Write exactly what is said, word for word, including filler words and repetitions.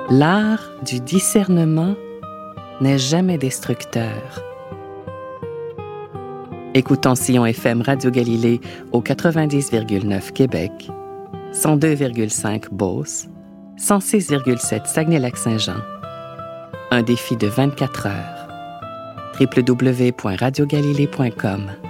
L'art du discernement n'est jamais destructeur. Écoutons Sillon F M Radio Galilée au quatre-vingt-dix virgule neuf Québec, cent deux virgule cinq Beauce, cent six virgule sept Saguenay-Lac-Saint-Jean. Un défi de vingt-quatre heures. w w w point radio galilée point com